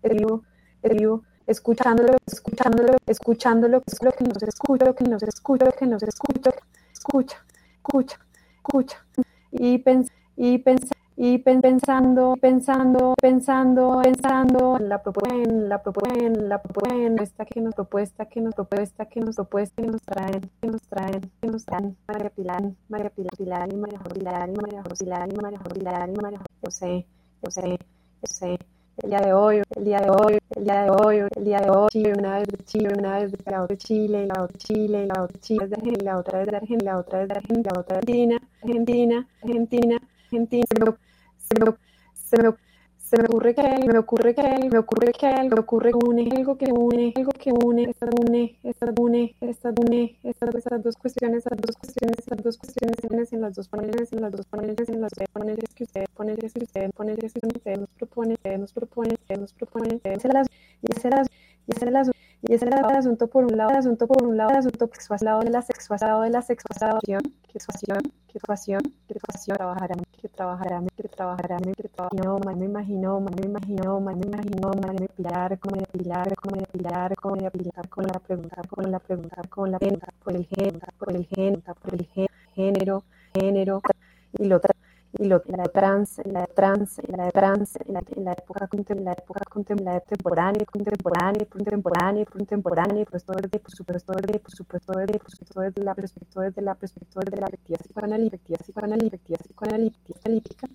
vivo, escuchándolo, lo que nos escucha, pensando en la propuesta que nos traen María Pilar y María José, el día de hoy, una vez de Chile, la otra de Chile, la otra vez de Argentina, se me ocurre que algo que une estas dos cuestiones en las dos paneles que ustedes nos proponen, y ese es el asunto por un lado, de la sexuación, me imagino, Pilar, con la pregunta, por el género, y lo la trans, la época contemporánea, por supuesto desde la perspectiva psicoanalítica,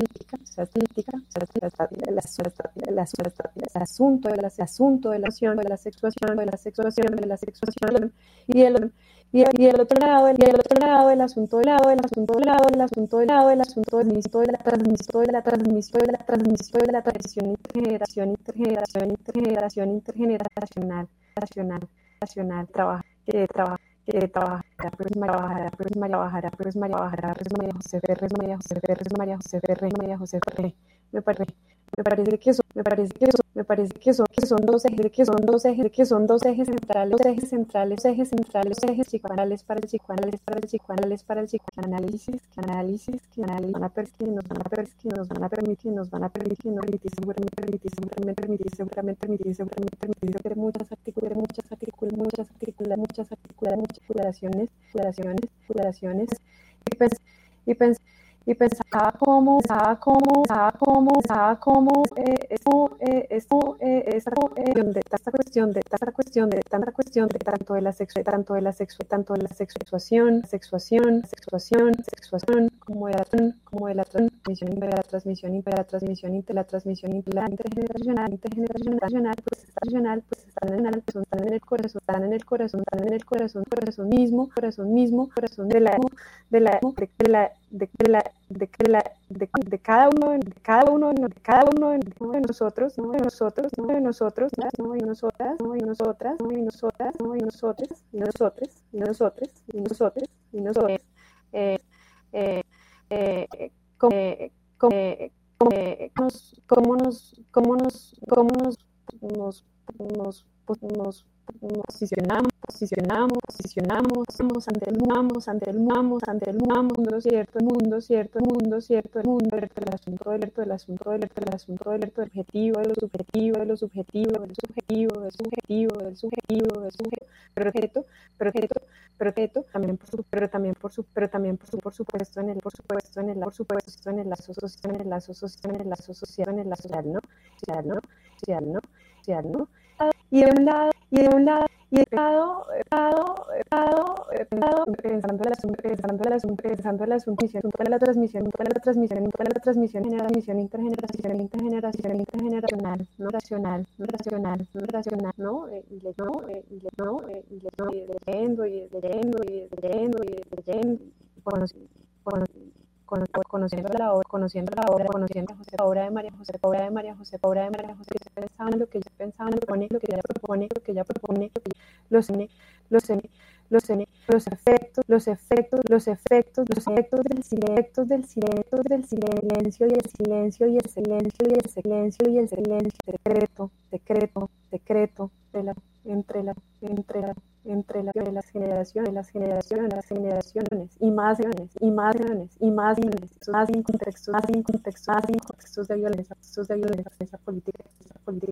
el asunto de la sexuación, y el otro lado, el asunto de la tradición intergeneracional, me parece que son dos ejes centrales psicoanales para el psicoanálisis, que nos van a permitir muchas articulaciones, y pensaba cómo esta cuestión de tanto de la sexuación, como de la transmisión intergeneracional, pues están en el corazón mismo de cada uno de nosotros, posicionamos ante el mundo cierto, el mundo, el asunto del objetivo, del subjetivo, también por supuesto en la social, ¿no? Y de un lado, pensando en la transmisión intergeneracional, no racional, ¿no? Conociendo la obra de María José, pensaba en lo que ella propone, los efectos del silencio y el secreto entre las generaciones y más contextos de violencia política